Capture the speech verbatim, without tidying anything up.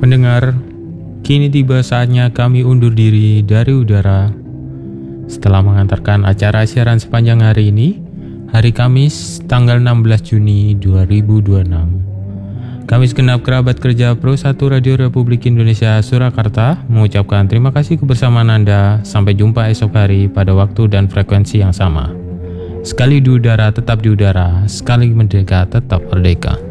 Pendengar, kini tiba saatnya kami undur diri dari udara. Setelah mengantarkan acara siaran sepanjang hari ini, hari Kamis tanggal enam belas Juni dua ribu dua puluh enam. Kami segenap kerabat kerja Pro satu Radio Republik Indonesia Surakarta mengucapkan terima kasih kebersamaan Anda. Sampai jumpa esok hari pada waktu dan frekuensi yang sama. Sekali di udara tetap di udara, sekali merdeka tetap merdeka.